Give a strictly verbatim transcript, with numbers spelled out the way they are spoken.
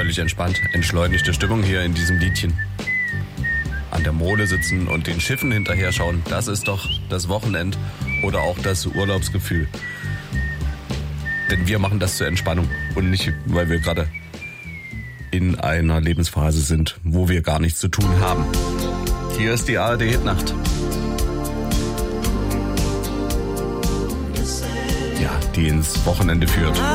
völlig entspannt. Entschleunigte Stimmung hier in diesem Liedchen. An der Mole sitzen und den Schiffen hinterher schauen, das ist doch das Wochenend oder auch das Urlaubsgefühl. Denn wir machen das zur Entspannung und nicht, weil wir gerade in einer Lebensphase sind, wo wir gar nichts zu tun haben. Hier ist die A R D Hitnacht. Ja, die ins Wochenende führt.